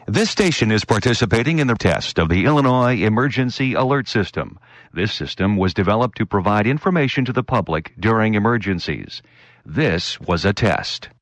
This station is participating in the test of the Illinois Emergency Alert System. This system was developed to provide information to the public during emergencies. This was a test.